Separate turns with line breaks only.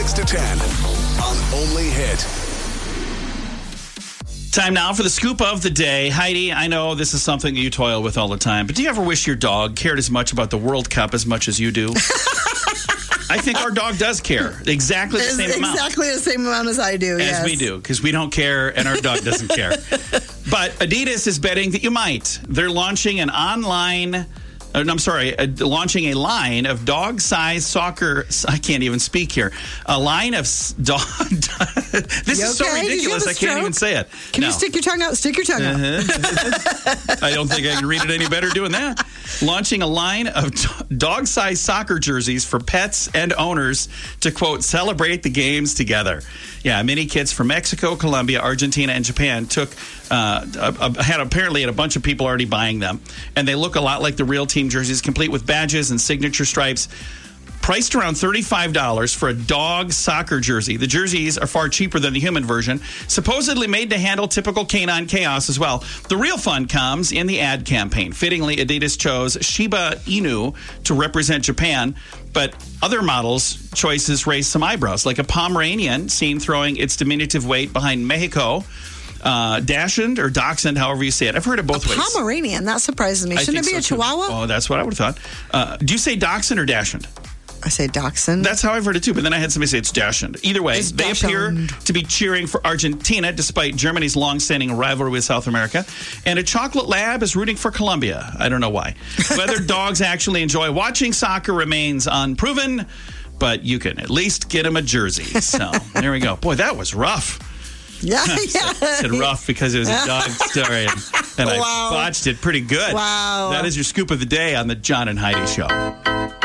6 to 10 on Only Hit.
Time now for the scoop of the day. Heidi, I know this is something that you toil with all the time, but do you ever wish your dog cared as much about the World Cup as much as you do? I think our dog does care exactly the same amount.
Exactly the same amount as I do,
As we do, because we don't care and our dog doesn't care. But Adidas is betting that you might. They're launching an launching a line of dog-sized soccer. I can't even speak here. A line of dog. This is so ridiculous. I can't even say it.
Can you stick your tongue out? Stick your tongue out.
I don't think I can read it any better doing that. Launching a line of dog-sized soccer jerseys for pets and owners to, quote, celebrate the games together. Yeah, many kids from Mexico, Colombia, Argentina, and Japan had a bunch of people already buying them. And they look a lot like the real team jerseys, complete with badges and signature stripes. Priced around $35 for a dog soccer jersey. The jerseys are far cheaper than the human version, supposedly made to handle typical canine chaos as well. The real fun comes in the ad campaign. Fittingly, Adidas chose Shiba Inu to represent Japan, but other models' choices raised some eyebrows, like a Pomeranian seen throwing its diminutive weight behind Mexico. Dachshund or Dachshund, however you say it. I've heard it both ways.
Pomeranian, that surprises me. Shouldn't it be a Chihuahua?
Oh, that's what I would have thought. Do you say Dachshund or Dachshund?
I say Dachshund.
That's how I've heard it too, but then I had somebody say it's Dachshund. Either way, they appear to be cheering for Argentina despite Germany's long-standing rivalry with South America. And a chocolate lab is rooting for Colombia. I don't know why. Whether dogs actually enjoy watching soccer remains unproven, but you can at least get them a jersey. So there we go. Boy, that was rough.
Yeah.
I said rough because it was a dog story, and I botched it pretty good.
Wow.
That is your scoop of the day on the John and Heidi Show.